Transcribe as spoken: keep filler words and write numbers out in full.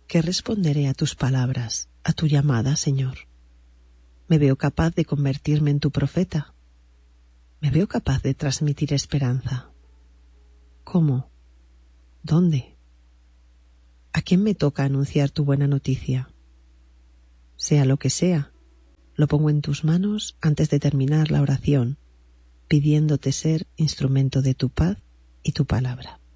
¿qué responderé a tus palabras, a tu llamada, Señor? ¿Me veo capaz de convertirme en tu profeta? ¿Me veo capaz de transmitir esperanza? ¿Cómo? ¿Dónde? ¿A quién me toca anunciar tu buena noticia? Sea lo que sea, lo pongo en tus manos antes de terminar la oración, pidiéndote ser instrumento de tu paz y tu palabra.